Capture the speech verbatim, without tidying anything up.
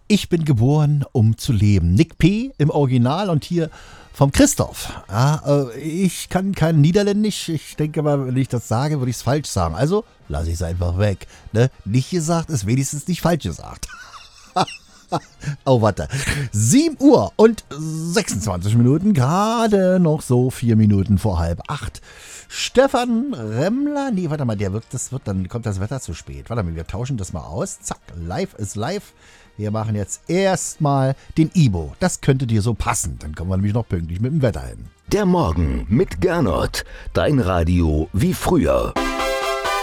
Ich bin geboren, um zu leben. Nick P. im Original und hier vom Christoph. Ja, äh, ich kann kein Niederländisch. Ich denke mal, wenn ich das sage, würde ich es falsch sagen. Also lasse ich es einfach weg. Ne? Nicht gesagt ist wenigstens nicht falsch gesagt. Oh, warte. sieben Uhr und sechsundzwanzig Minuten. Gerade noch so vier Minuten vor halb acht. Stefan Remmler. Nee, warte mal, der wird, das wird, dann kommt das Wetter zu spät. Warte mal, wir tauschen das mal aus. Zack, live ist live. Wir machen jetzt erstmal den Ibo. Das könnte dir so passen. Dann kommen wir nämlich noch pünktlich mit dem Wetter hin. Der Morgen mit Gernot. Dein Radio wie früher.